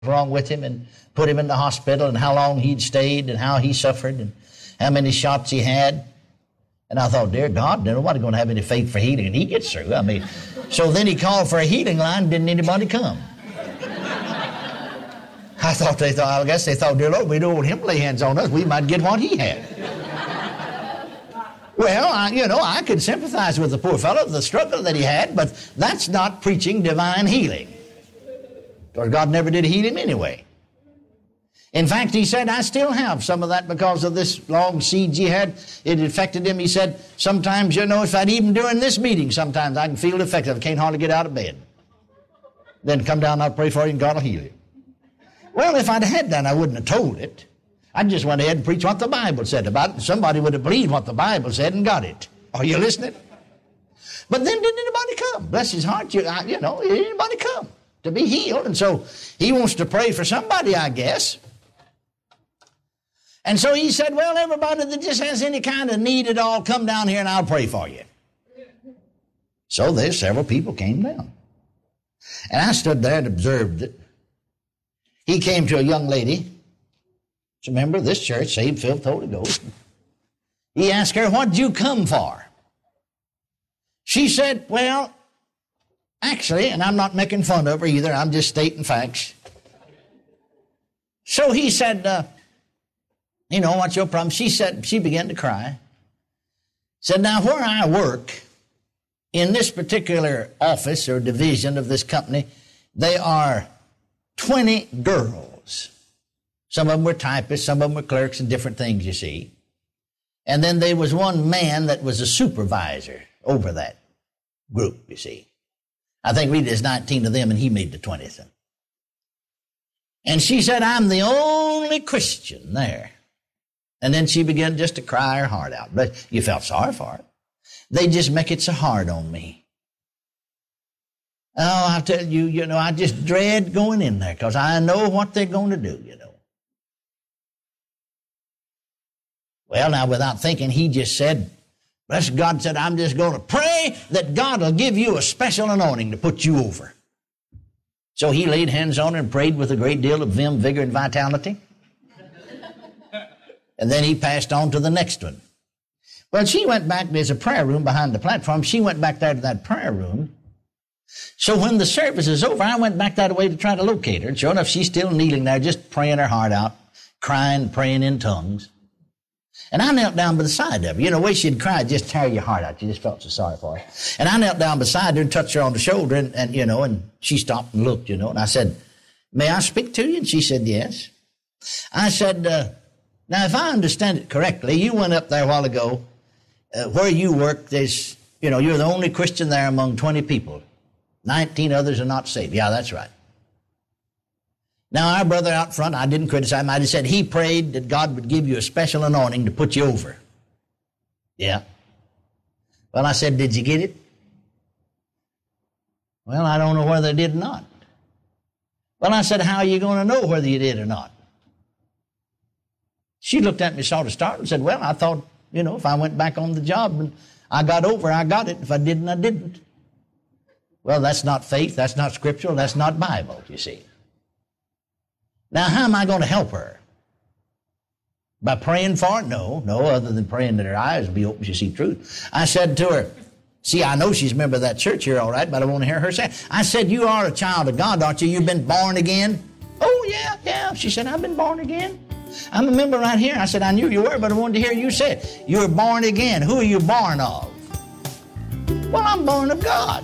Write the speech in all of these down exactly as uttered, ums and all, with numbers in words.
wrong with him and put him in the hospital and how long he'd stayed and how he suffered and how many shots he had. And I thought, dear God, nobody's going to have any faith for healing. And he gets through. I mean, so then he called for a healing line. Didn't anybody come? I thought they thought, I guess they thought, dear Lord, we don't want him to lay hands on us. We might get what he had. Well, I, you know, I could sympathize with the poor fellow, the struggle that he had, but that's not preaching divine healing. Because God never did heal him anyway. In fact, he said, I still have some of that because of this long siege he had. It affected him. He said, sometimes, you know, if I'd even during this meeting, sometimes I can feel it affected. I can't hardly get out of bed. Then come down and I'll pray for you and God will heal you. Well, if I'd had that, I wouldn't have told it. I just went ahead and preached what the Bible said about it. Somebody would have believed what the Bible said and got it. Are you listening? But then didn't anybody come? Bless his heart, you, you know, didn't anybody come to be healed? And so he wants to pray for somebody, I guess. And so he said, well, everybody that just has any kind of need at all, come down here and I'll pray for you. So there's several people came down. And I stood there and observed it. He came to a young lady. Remember, this church, saved, filled, Holy Ghost. He asked her, what'd you come for? She said, well, actually, and I'm not making fun of her either, I'm just stating facts. So he said, uh, you know, what's your problem? She said, she began to cry. Said, now where I work, in this particular office or division of this company, they are twenty girls. Some of them were typists, some of them were clerks and different things, you see. And then there was one man that was a supervisor over that group, you see. I think really there's nineteen of them and he made the twentieth. And she said, I'm the only Christian there. And then she began just to cry her heart out. But you felt sorry for her. They just make it so hard on me. Oh, I tell you, you know, I just dread going in there because I know what they're going to do, you know. Well, now, without thinking, he just said, bless God, said, I'm just going to pray that God will give you a special anointing to put you over. So he laid hands on her and prayed with a great deal of vim, vigor, and vitality. And then he passed on to the next one. Well, she went back, there's a prayer room behind the platform. She went back there to that prayer room. So when the service is over, I went back that way to try to locate her. And sure enough, she's still kneeling there, just praying her heart out, crying, praying in tongues. And I knelt down by the side of her. You know, the way she'd cry, just tear your heart out. You just felt so sorry for her. And I knelt down beside her and touched her on the shoulder, and, and you know, and she stopped and looked, you know. And I said, may I speak to you? And she said, yes. I said, uh, now, if I understand it correctly, you went up there a while ago. Uh, where you work, there's, you know, you're the only Christian there among twenty people. nineteen others are not saved. Yeah, that's right. Now, our brother out front, I didn't criticize him. I just said he prayed that God would give you a special anointing to put you over. Yeah. Well, I said, did you get it? Well, I don't know whether they did or not. Well, I said, how are you going to know whether you did or not? She looked at me sort of startled and said, well, I thought, you know, if I went back on the job and I got over, I got it. If I didn't, I didn't. Well, that's not faith. That's not scriptural. That's not Bible, you see. Now, how am I going to help her? By praying for her? No, no, other than praying that her eyes will be open to see truth. I said to her, see, I know she's a member of that church here, all right, but I want to hear her say, I said, you are a child of God, aren't you? You've been born again? Oh, yeah, yeah. She said, I've been born again. I'm a member right here. I said, I knew you were, but I wanted to hear you say it. You were born again. Who are you born of? Well, I'm born of God.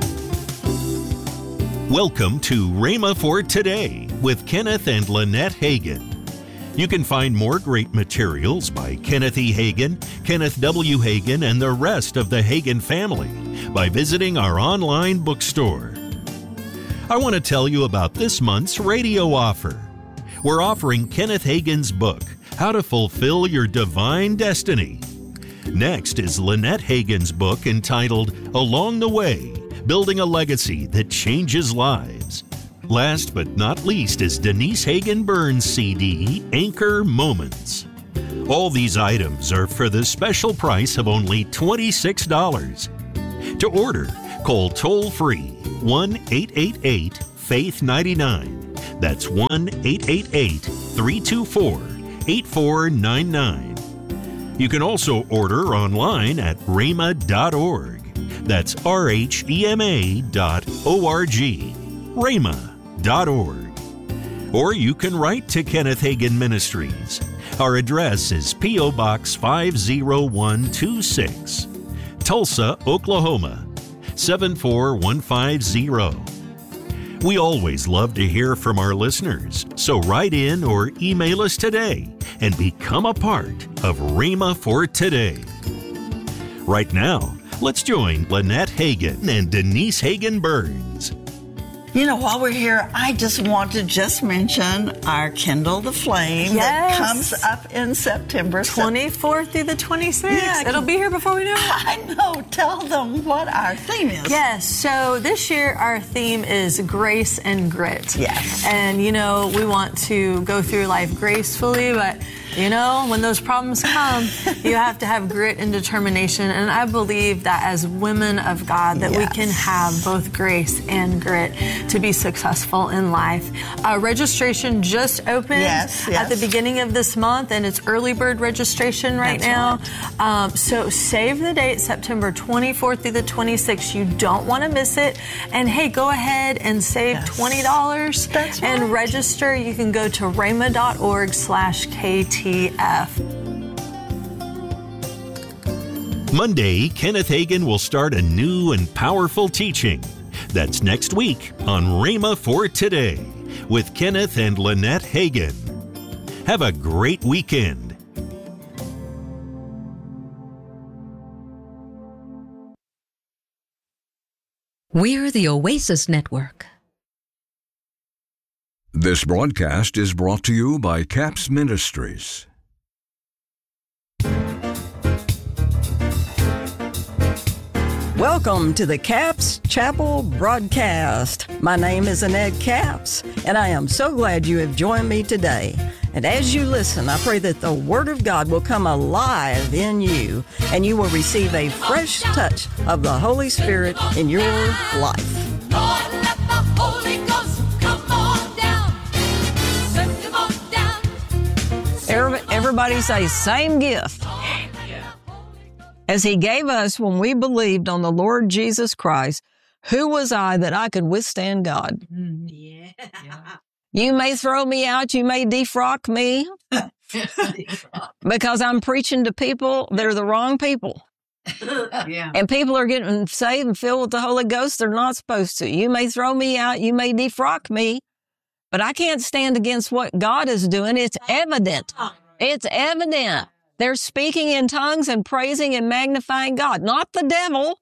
Welcome to Rhema for Today with Kenneth and Lynette Hagin. You can find more great materials by Kenneth E. Hagin, Kenneth W. Hagin, and the rest of the Hagin family by visiting our online bookstore. I want to tell you about this month's radio offer. We're offering Kenneth Hagin's book, How to Fulfill Your Divine Destiny. Next is Lynette Hagin's book entitled Along the Way, Building a Legacy That Changes Lives. Last but not least is Denise Hagin Burns' C D, Anchor Moments. All these items are for the special price of only twenty-six dollars. To order, call toll-free one eight eight eight, faith nine nine. That's one eight eight eight, three two four, eight four nine nine. You can also order online at rhema dot org. That's R H E M A dot O R G, rhema dot org. Or you can write to Kenneth Hagin Ministries. Our address is P O. Box five oh one two six, Tulsa, Oklahoma, seven four one five zero. We always love to hear from our listeners, so write in or email us today and become a part of Rhema for Today. Right now, let's join Lynette Hagin and Denise Hagin Burns. You know, while we're here, I just want to just mention our Kindle the Flame that Yes. comes up in September. twenty-fourth through the twenty-sixth. Yeah. It'll be here before we know it. I know. Tell them what our theme is. Yes, so this year our theme is grace and grit. Yes. And, you know, we want to go through life gracefully, but, you know, when those problems come, you have to have grit and determination. And I believe that as women of God, that Yes. we can have both grace and grit to be successful in life. Uh, registration just opened Yes, yes. at the beginning of this month, and it's early bird registration right That's now. Um, so save the date, September twenty-fourth through the twenty-sixth. You don't want to miss it. And hey, go ahead and save Yes. twenty dollars That's and right. register. You can go to rhema dot org slash K T F. Monday, Kenneth Hagin will start a new and powerful teaching. That's next week on Rhema for Today with Kenneth and Lynette Hagin. Have a great weekend. We're the Oasis Network. This broadcast is brought to you by CAPS Ministries. Welcome to the Capps Chapel broadcast. My name is Annette Capps, and I am so glad you have joined me today. And as you listen, I pray that the Word of God will come alive in you, and you will receive a fresh touch of the Holy Spirit in your life. Lord, let the Holy Ghost come on down. Send him on down. Every- Everybody say, same gift. As He gave us when we believed on the Lord Jesus Christ, who was I that I could withstand God? Yeah. You may throw me out, you may defrock me, because I'm preaching to people that are the wrong people. Yeah. And people are getting saved and filled with the Holy Ghost they're not supposed to. You may throw me out, you may defrock me, but I can't stand against what God is doing. It's evident. It's evident. They're speaking in tongues and praising and magnifying God, not the devil,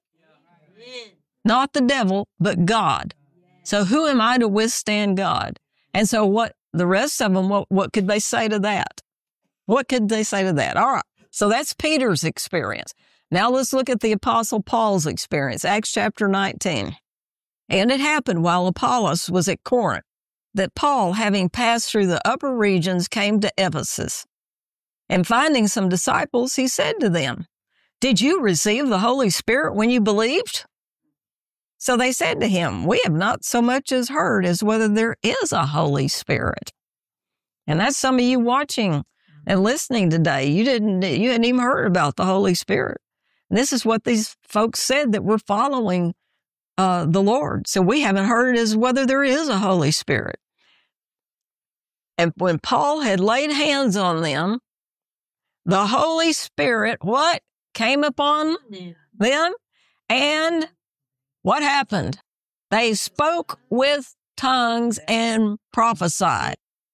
not the devil, but God. So who am I to withstand God? And so what the rest of them, what, what could they say to that? What could they say to that? All right. So that's Peter's experience. Now let's look at the Apostle Paul's experience, Acts chapter nineteen. And it happened while Apollos was at Corinth that Paul, having passed through the upper regions, came to Ephesus. And finding some disciples, he said to them, "Did you receive the Holy Spirit when you believed?" So they said to him, "We have not so much as heard as whether there is a Holy Spirit." And that's some of you watching and listening today. You didn't, you hadn't even heard about the Holy Spirit. And this is what these folks said that we're following uh, the Lord. So we haven't heard as whether there is a Holy Spirit. And when Paul had laid hands on them, the Holy Spirit, what? Came upon them, and what happened? They spoke with tongues and prophesied.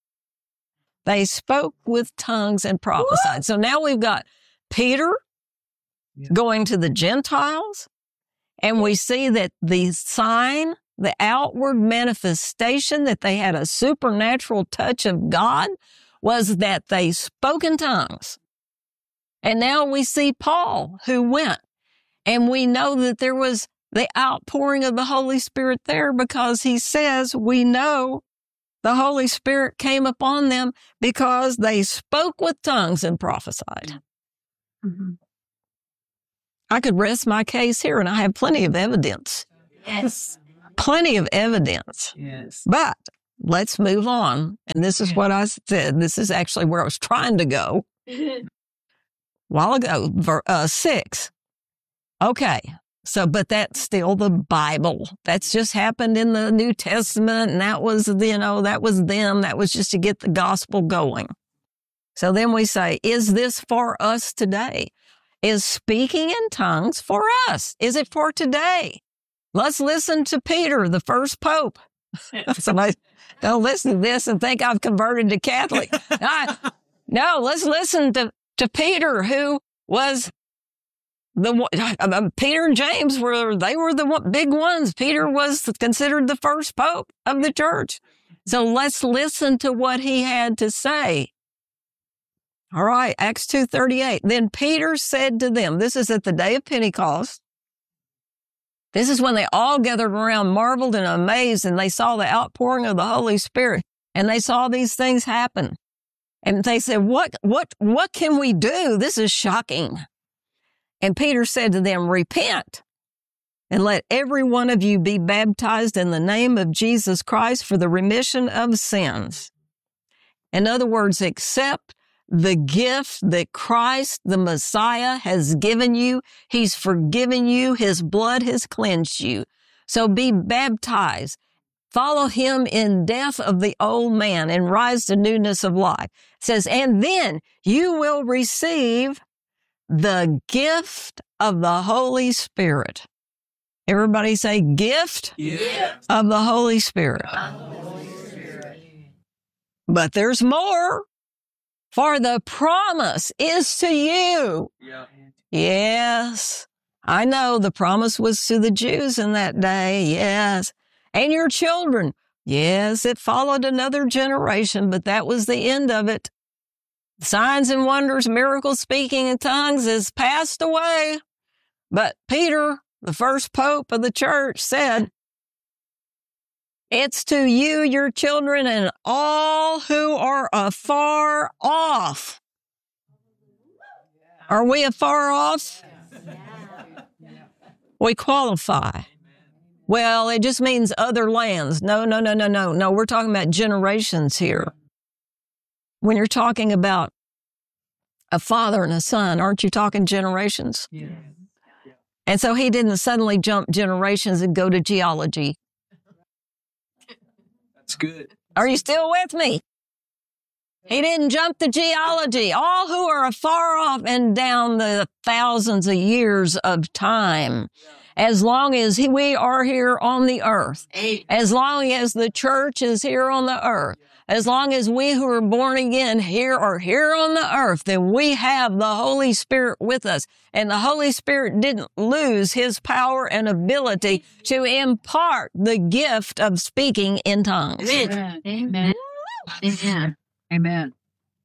They spoke with tongues and prophesied. So now we've got Peter going to the Gentiles, and we see that the sign, the outward manifestation that they had a supernatural touch of God was that they spoke in tongues. And now we see Paul who went, and we know that there was the outpouring of the Holy Spirit there because he says we know the Holy Spirit came upon them because they spoke with tongues and prophesied. Mm-hmm. I could rest my case here, and I have plenty of evidence. Yes. Plenty of evidence. Yes. But let's move on. And this is what I said. This is actually where I was trying to go a while ago, ver, uh, six. Okay. So, but that's still the Bible. That's just happened in the New Testament. And that was, you know, that was them. That was just to get the gospel going. So then we say, is this for us today? Is speaking in tongues for us? Is it for today? Let's listen to Peter, the first pope. Somebody don't listen to this and think I've converted to Catholic. I, no, let's listen to, to Peter, who was the uh, Peter and James were, they were the one, big ones. Peter was considered the first pope of the church. So let's listen to what he had to say. All right, Acts two thirty-eight. Then Peter said to them, this is at the day of Pentecost. This is when they all gathered around, marveled and amazed, and they saw the outpouring of the Holy Spirit, and they saw these things happen. And they said, what, what, what can we do? This is shocking. And Peter said to them, repent, and let every one of you be baptized in the name of Jesus Christ for the remission of sins. In other words, accept the gift that Christ, the Messiah, has given you. He's forgiven you. His blood has cleansed you. So be baptized. Follow him in death of the old man and rise to newness of life. It says, and then you will receive the gift of the Holy Spirit. Everybody say gift yeah. of the Holy Spirit. But there's more. For the promise is to you. Yeah. Yes. I know the promise was to the Jews in that day. Yes. And your children. Yes, it followed another generation, but that was the end of it. Signs and wonders, miracles, speaking in tongues is passed away. But Peter, the first pope of the church, said, it's to you, your children, and all who are afar off. Are we afar off? We qualify. Well, it just means other lands. No, no, no, no, no. No, we're talking about generations here. When you're talking about a father and a son, aren't you talking generations? Yeah. And so he didn't suddenly jump generations and go to geology. That's good. Are you still with me? He didn't jump to geology. All who are afar off and down the thousands of years of time. As long as we are here on the earth. As long as the church is here on the earth. As long as we who are born again here are here on the earth, then we have the Holy Spirit with us. And the Holy Spirit didn't lose his power and ability to impart the gift of speaking in tongues. Amen. Amen. Amen. Amen.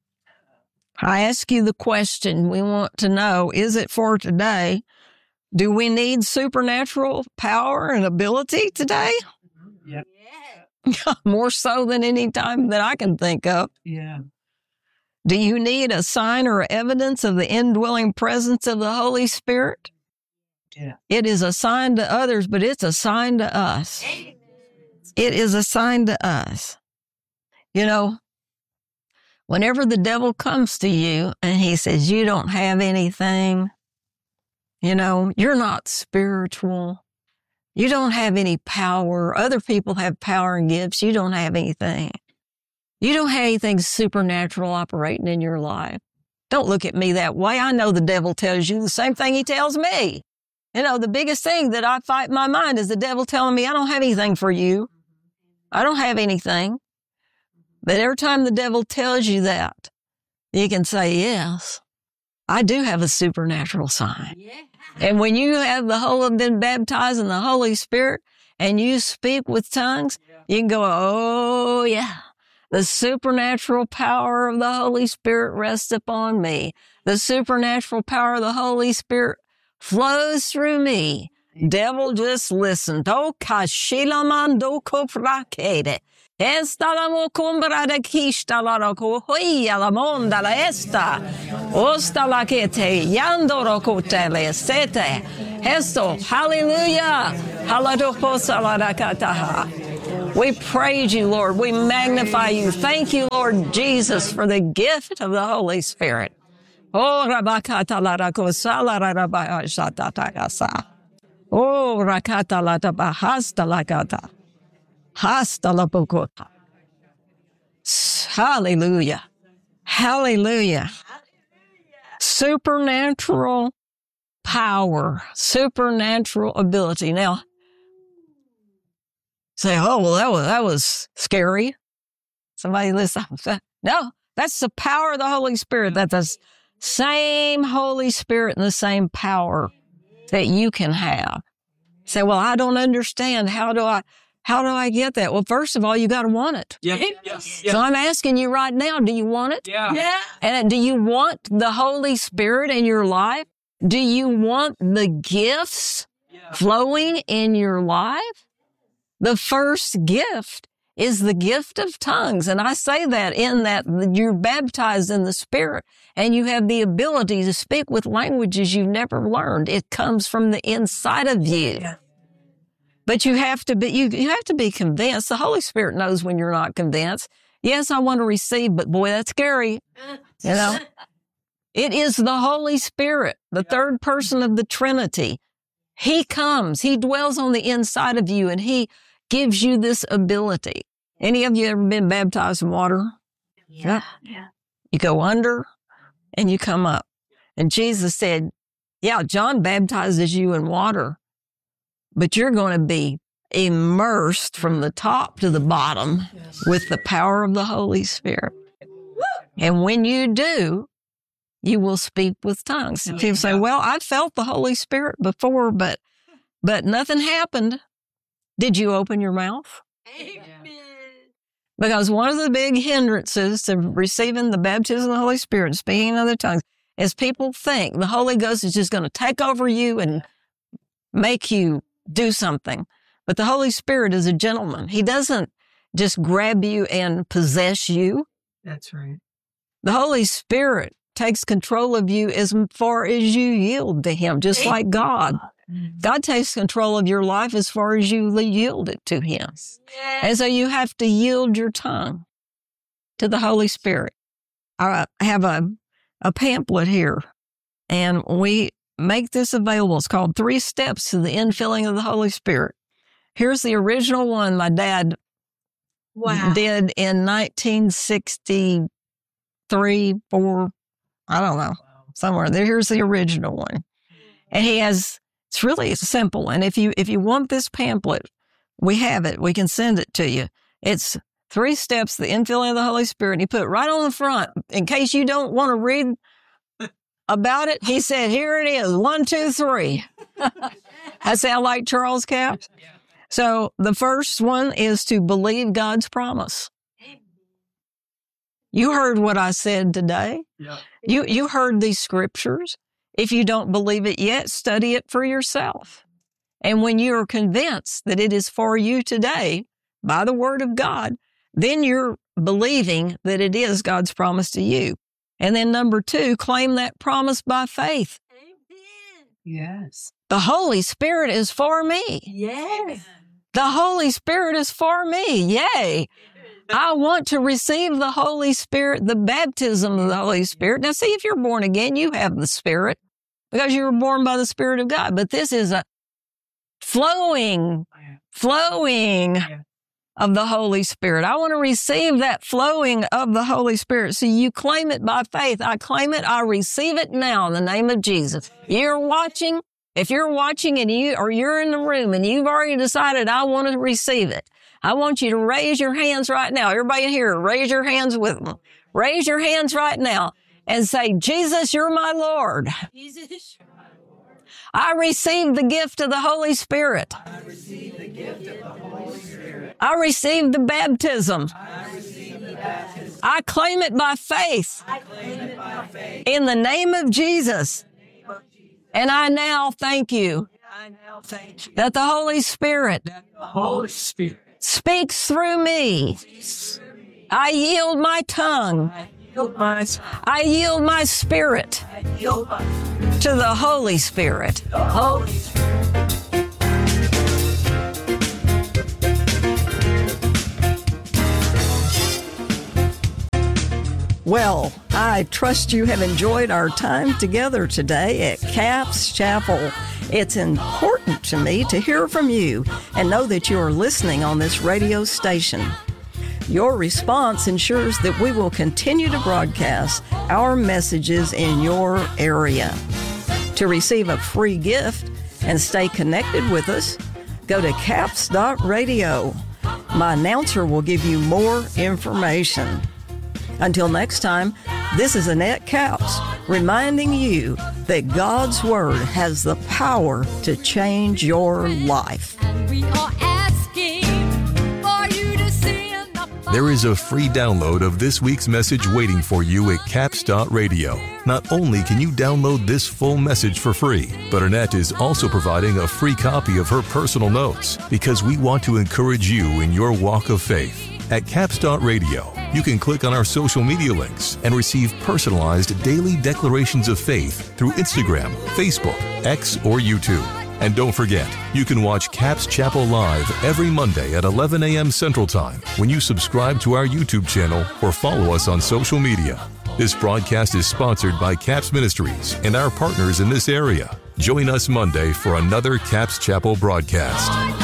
I ask you the question we want to know, is it for today? Do we need supernatural power and ability today? Yeah. More so than any time that I can think of. Yeah. Do you need a sign or evidence of the indwelling presence of the Holy Spirit? Yeah. It is a sign to others, but it's a sign to us. It is a sign to us. You know, whenever the devil comes to you and he says, you don't have anything, you know, you're not spiritual. You don't have any power. Other people have power and gifts. You don't have anything. You don't have anything supernatural operating in your life. Don't look at me that way. I know the devil tells you the same thing he tells me. You know, the biggest thing that I fight in my mind is the devil telling me I don't have anything for you. I don't have anything. But every time the devil tells you that, you can say, yes, I do have a supernatural sign. Yeah. And when you have the whole of been baptized in the Holy Spirit and you speak with tongues, you can go, oh, yeah, the supernatural power of the Holy Spirit rests upon me. The supernatural power of the Holy Spirit flows through me. Devil, just listen. Do kashilamando koprakede. Esta la mo cumbra de kista la roco hoia la monda la esta. Osta la kete yando roco tele sete. Esto, hallelujah. Haladoposa la rakataha. We praise you, Lord. We magnify you. Thank you, Lord Jesus, for the gift of the Holy Spirit. Oh, Rabakata la rakosa la rabahashata takasa. Oh, Rakata la tabahasta la gata. Hasta la bokota. Hallelujah. Hallelujah. Supernatural power, supernatural ability. Now, say, oh, well, that was, that was scary. Somebody listen. No, that's the power of the Holy Spirit. That's the same Holy Spirit and the same power that you can have. Say, well, I don't understand. How do I, how do I get that? Well, first of all, you got to want it. Yeah. Yes. So I'm asking you right now, do you want it? Yeah. Yeah. And do you want the Holy Spirit in your life? Do you want the gifts flowing in your life? The first gift is the gift of tongues. And I say that in that you're baptized in the Spirit and you have the ability to speak with languages you've never learned. It comes from the inside of you. Yeah. But you have to be, you, you have to be convinced. The Holy Spirit knows when you're not convinced. Yes, I want to receive, but boy, that's scary. You know, it is the Holy Spirit, the third person of the Trinity. He comes, he dwells on the inside of you, and he gives you this ability. Any of you ever been baptized in water? Yeah. Yeah. You go under and you come up. And Jesus said, yeah, John baptizes you in water, but you're going to be immersed from the top to the bottom with the power of the Holy Spirit. And when you do, you will speak with tongues. And people say, well, I felt the Holy Spirit before, but but nothing happened. Did you open your mouth? Amen. Because one of the big hindrances to receiving the baptism of the Holy Spirit and speaking in other tongues is people think the Holy Ghost is just going to take over you and make you do something. But the Holy Spirit is a gentleman. He doesn't just grab you and possess you. That's right. The Holy Spirit takes control of you as far as you yield to him, just like God. God takes control of your life as far as you yield it to him. And so you have to yield your tongue to the Holy Spirit. I have a, a pamphlet here, and we make this available. It's called Three Steps to the Infilling of the Holy Spirit. Here's the original one my dad Wow. did in nineteen sixty-three, four, I don't know, somewhere there. Here's the original one. And he has, it's really simple. And if you, if you want this pamphlet, we have it. We can send it to you. It's Three Steps, the Infilling of the Holy Spirit. And he put it right on the front. In case you don't want to read about it, he said, here it is, one, two, three. That sound like Charles Capps? So the first one is to believe God's promise. You heard what I said today. Yeah. You, you heard these scriptures. If you don't believe it yet, study it for yourself. And when you are convinced that it is for you today by the word of God, then you're believing that it is God's promise to you. And then number two, claim that promise by faith. Yes. The Holy Spirit is for me. Yes. The Holy Spirit is for me. Yay. I want to receive the Holy Spirit, the baptism of the Holy Spirit. Now, see, if you're born again, you have the Spirit because you were born by the Spirit of God. But this is a flowing, flowing of the Holy Spirit. I want to receive that flowing of the Holy Spirit. So you claim it by faith. I claim it. I receive it now in the name of Jesus. You're watching. If you're watching and you, or you're in the room and you've already decided, I want to receive it, I want you to raise your hands right now. Everybody here, raise your hands with me. Raise your hands right now and say, Jesus, you're my Lord. Jesus, you're my Lord. I receive the gift of the Holy Spirit. I receive the gift of the Holy Spirit. I receive the baptism. I receive the baptism. I claim it by faith. I claim it by faith. In the name of Jesus. And I now thank you I now thank you that the Holy Spirit that the Holy Spirit speaks through me. I yield my tongue. I yield my I yield my spirit I yield my to the Holy Spirit. the Holy Spirit. Well, I trust you have enjoyed our time together today at Capps Chapel. It's important to me to hear from you and know that you are listening on this radio station. Your response ensures that we will continue to broadcast our messages in your area. To receive a free gift and stay connected with us, go to capps dot radio. My announcer will give you more information. Until next time, this is Annette Capps reminding you that God's Word has the power to change your life. We are asking for you to send the There is a free download of this week's message waiting for you at capps dot radio. Not only can you download this full message for free, but Annette is also providing a free copy of her personal notes because we want to encourage you in your walk of faith. At capps dot radio, you can click on our social media links and receive personalized daily declarations of faith through Instagram, Facebook, X, or YouTube. And don't forget, you can watch Capps Chapel live every Monday at eleven a.m. Central Time when you subscribe to our YouTube channel or follow us on social media. This broadcast is sponsored by Capps Ministries and our partners in this area. Join us Monday for another Capps Chapel broadcast.